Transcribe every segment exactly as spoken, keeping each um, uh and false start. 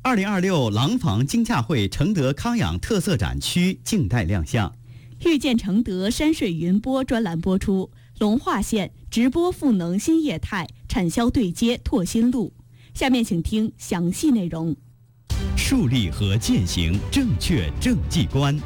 二零二六廊坊经洽会承德康养特色展区静待亮相。 遇见承德山水云波专栏播出，龙化县直播赋能新业态，产销对接拓新路。下面请听详细内容。 树立和践行正确政绩观。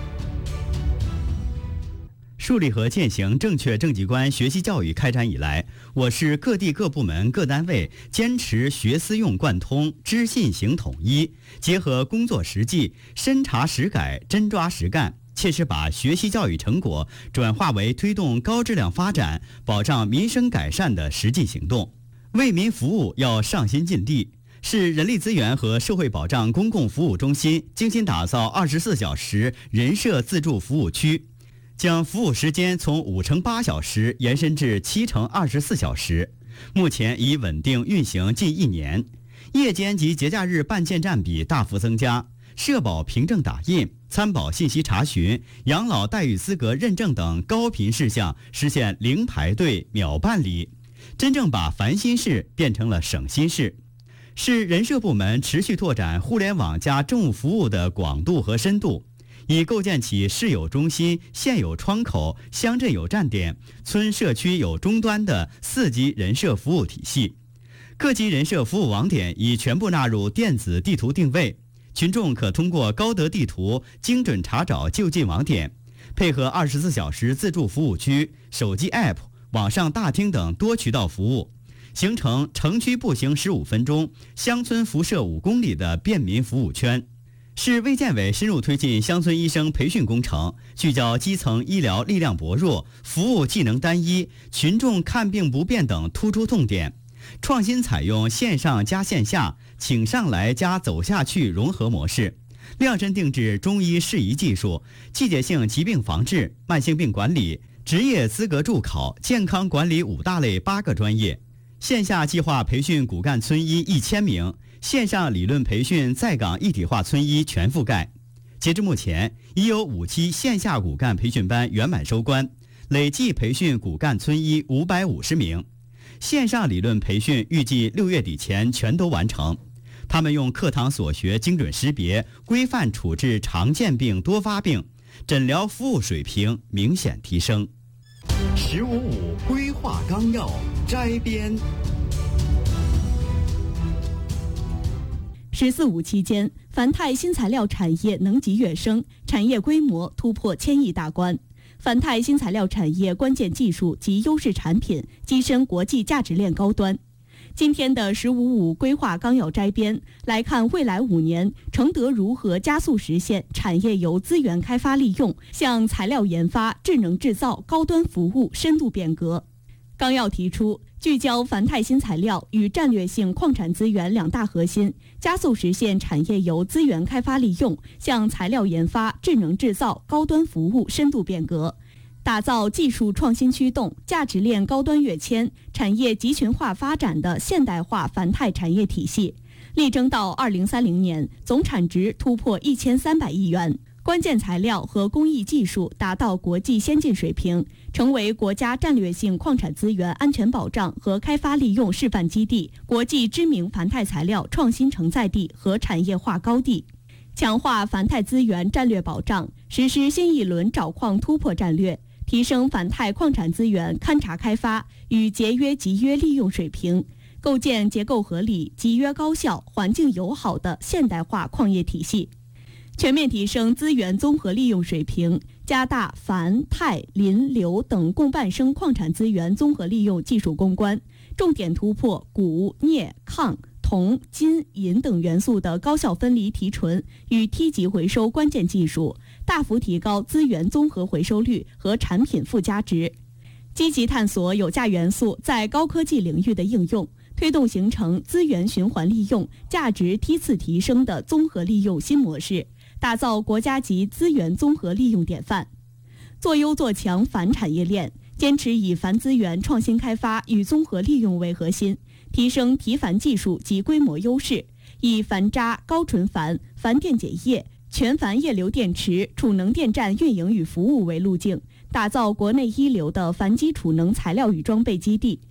树立和践行正确政绩观学习教育开展以来，我市各地各部门各单位坚持学思用贯通、知信行统一，结合工作实际，深查实改、真抓实干，切实把学习教育成果转化为推动高质量发展、保障民生改善的实际行动。为民服务要上心尽力。市人力资源和社会保障公共服务中心精心打造二十四小时人社自助服务区，将服务时间从五乘八小时延伸至七乘二十四小时，目前已稳定运行近一年。夜间及节假日办件占比大幅增加，社保凭证打印、参保信息查询、养老待遇资格认证等高频事项实现零排队、秒办理，真正把烦心事变成了省心事。市人社部门持续拓展互联网加政务服务的广度和深度，以构建起市有中心、县有窗口、乡镇有站点、村社区有终端的四级人社服务体系。各级人社服务网点已全部纳入电子地图定位，群众可通过高德地图精准查找就近网点，配合二十四小时自助服务区、手机 App、网上大厅等多渠道服务，形成城区步行十五分钟、乡村辐射五公里的便民服务圈。市卫健委深入推进乡村医生培训工程，聚焦基层医疗力量薄弱、服务技能单一、群众看病不便等突出痛点，创新采用线上加线下、请上来加走下去融合模式，量身定制中医适宜技术、季节性疾病防治、慢性病管理、职业资格助考、健康管理五大类八个专业。线下计划培训骨干村医一千名，线上理论培训在岗一体化村医全覆盖。截至目前，已有五期线下骨干培训班圆满收官，累计培训骨干村医五百五十名。线上理论培训预计六月底前全都完成。他们用课堂所学精准识别、规范处置常见病多发病，诊疗服务水平明显提升。十五五规划纲要摘编。 十四五期间，繁泰新材料产业能级跃升，产业规模突破千亿大关。繁泰新材料产业关键技术及优势产品跻身国际价值链高端。今天的“十五五”规划纲要摘编来看，未来五年承德如何加速实现产业由资源开发利用向材料研发、智能制造、高端服务深度变革。纲要提出，聚焦繁泰新材料与战略性矿产资源两大核心，加速实现产业由资源开发利用向材料研发、智能制造、高端服务深度变革，打造技术创新驱动、价值链高端跃迁、产业集群化发展的现代化繁泰产业体系，力争到二零三零年总产值突破一千三百亿元，关键材料和工艺技术达到国际先进水平，成为国家战略性矿产资源安全保障和开发利用示范基地、国际知名繁泰材料创新承载地和产业化高地。强化繁泰资源战略保障，实施新一轮找矿突破战略，提升繁泰矿产资源勘查开发与节约集约利用水平，构建结构合理、集约高效、环境友好的现代化矿业体系。全面提升资源综合利用水平，加大繁、泰、磷、硫等共伴生矿产资源综合利用技术攻关，重点突破钴、镍、抗、铜、金、银等元素的高效分离提纯与梯级回收关键技术，大幅提高资源综合回收率和产品附加值，积极探索有价元素在高科技领域的应用，推动形成资源循环利用、价值梯次提升的综合利用新模式，打造国家级资源综合利用典范。做优做强繁产业链，坚持以繁资源创新开发与综合利用为核心，提升提繁技术及规模优势，以繁渣、高纯繁、繁电解液、全繁液流电池、储能电站运营与服务为路径，打造国内一流的繁基储能材料与装备基地，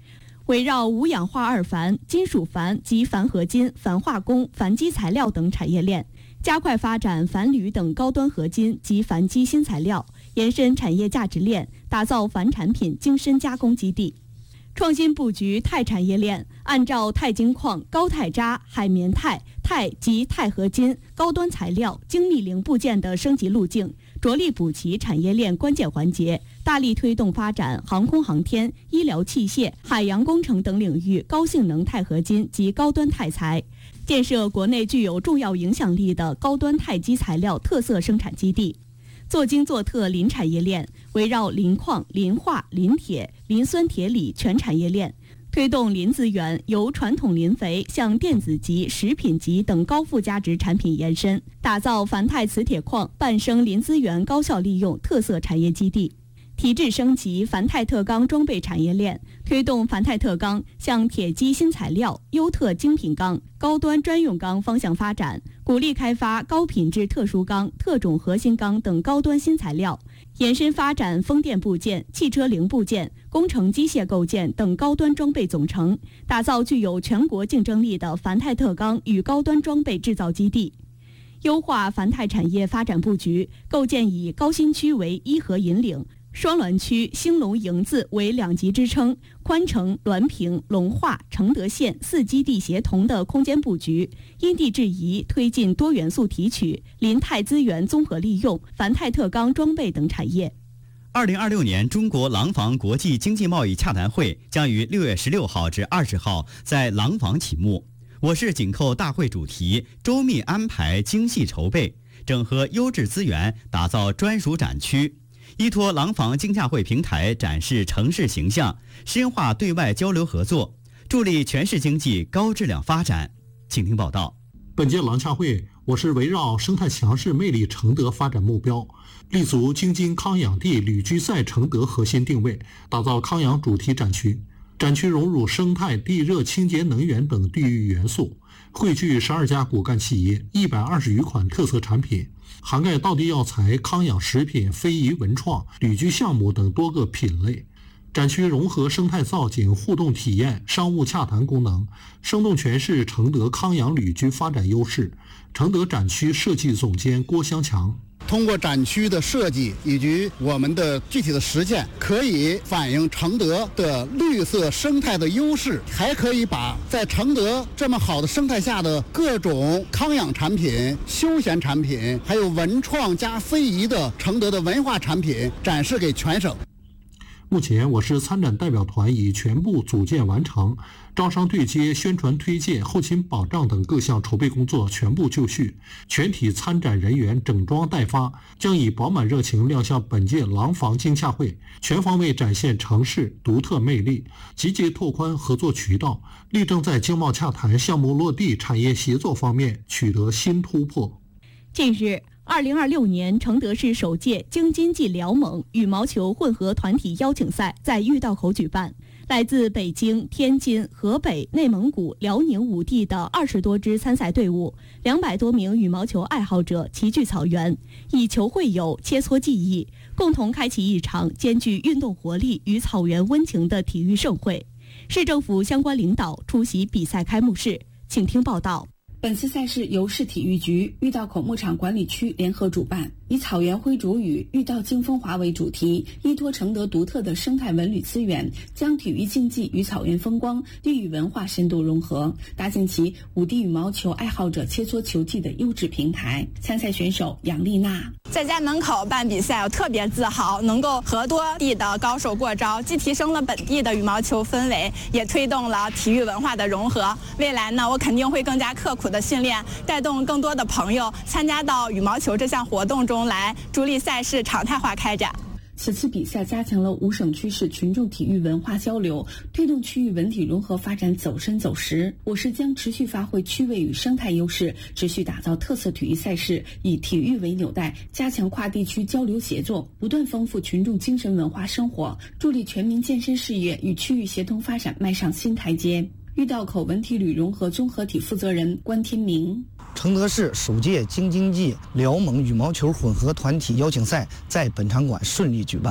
围绕无氧化二钒、金属钒及钒合金、钒化工、钒基材料等产业链，加快发展钒铝等高端合金及钒基新材料，延伸产业价值链，打造钒产品精深加工基地。创新布局钛产业链，按照钛金矿、高钛渣、海绵钛、钛及钛合金、高端材料、精密零部件的升级路径，着力补齐产业链关键环节，大力推动发展航空航天、医疗器械、海洋工程等领域高性能钛合金及高端钛材，建设国内具有重要影响力的高端钛基材料特色生产基地。做精做特磷产业链，围绕磷矿、磷化、磷铁、磷酸铁锂全产业链，推动磷资源由传统磷肥向电子级、食品级等高附加值产品延伸，打造钒钛磁铁矿伴生磷资源高效利用特色产业基地。提质升级钒钛特钢装备产业链，推动钒钛特钢向铁基新材料、优特精品钢、高端专用钢方向发展，鼓励开发高品质特殊钢、特种核心钢等高端新材料，延伸发展风电部件、汽车零部件、工程机械构件等高端装备总成，打造具有全国竞争力的钒钛特钢与高端装备制造基地。优化钒钛产业发展布局，构建以高新区为一河引领，双滦区兴隆营字为两级支撑，宽城、滦平、龙化、承德县四基地协同的空间布局，因地制宜推进多元素提取、磷钛资源综合利用、钒钛特钢装备等产业。 二零二六年中国廊坊国际经济贸易洽谈会将于六月十六号至二十号在廊坊启幕。我市紧扣大会主题，周密安排、精细筹备，整合优质资源，打造专属展区。依托廊坊经洽会平台展示城市形象，深化对外交流合作，助力全市经济高质量发展。请听报道。 本届廊洽会，我市围绕生态强势魅力承德发展目标，立足京津康养地旅居赛承德核心定位，打造康养主题展区。展区融入生态、地热、清洁能源等地域元素，汇聚十二家骨干企业、一百二十余款特色产品，涵盖道地药材、康养食品、非遗文创、旅居项目等多个品类。展区融合生态造景、互动体验、商务洽谈功能，生动诠释承德康养旅居发展优势。承德展区设计总监郭香强。 通过展区的设计以及我们的具体的实践，可以反映承德的绿色生态的优势，还可以把在承德这么好的生态下的各种康养产品、休闲产品，还有文创加非遗的承德的文化产品展示给全省。 目前，我市参展代表团已全部组建完成，招商对接、宣传推介、后勤保障等各项筹备工作全部就绪，全体参展人员整装待发，将以饱满热情亮相本届廊坊经洽会，全方位展现城市独特魅力，积极拓宽合作渠道，力争在经贸洽谈、项目落地、产业协作方面取得新突破。 近日，二零二六年承德市首届京津冀辽蒙羽毛球混合团体邀请赛在玉道口举办，来自北京、天津、河北、内蒙古、辽宁五地的二十多支参赛队伍，两百多名羽毛球爱好者齐聚草原，以球会友、切磋技艺，共同开启一场兼具运动活力与草原温情的体育盛会。市政府相关领导出席比赛开幕式，请听报道。 本次赛事由市体育局、玉道口牧场管理区联合主办，以草原灰烛雨、玉道金风华为主题，依托承德独特的生态文旅资源，将体育竞技与草原风光、地域文化深度融合，搭建起五地羽毛球爱好者切磋球技的优质平台。参赛选手杨丽娜： 在家门口办比赛，我特别自豪，能够和多地的高手过招，既提升了本地的羽毛球氛围，也推动了体育文化的融合。未来呢，我肯定会更加刻苦的训练，带动更多的朋友参加到羽毛球这项活动中来，助力赛事常态化开展。 此次比赛加强了五省区市群众体育文化交流，推动区域文体融合发展走深走实。我市将持续发挥区位与生态优势，持续打造特色体育赛事，以体育为纽带，加强跨地区交流协作，不断丰富群众精神文化生活，助力全民健身事业与区域协同发展迈上新台阶。玉道口文体旅融合综合体负责人关天明： 承德市首届京津冀辽蒙羽毛球混合团体邀请赛在本场馆顺利举办。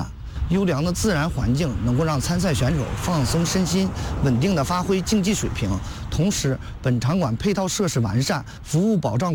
优良的自然环境能够让参赛选手放松身心，稳定地发挥竞技水平。同时，本场馆配套设施完善，服务保障